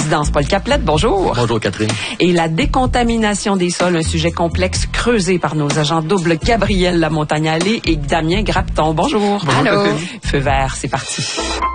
résidence Paul Caplette. Bonjour. Bonjour, Catherine. Et la décontamination des sols, un sujet complexe creusé par nos agents doubles Gabriel Lamontagne-Allé et Damien Grapton. Bonjour. Bonjour, Allô. Catherine. Feu vert, c'est parti.